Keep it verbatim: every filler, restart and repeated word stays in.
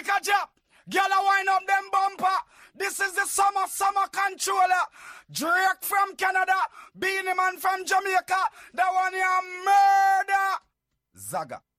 liquor drop. Girl, I wind up them bumper. This is the summer, summer controller. Drake from Canada. Beanie Man from Jamaica. That one here murder. Zaga.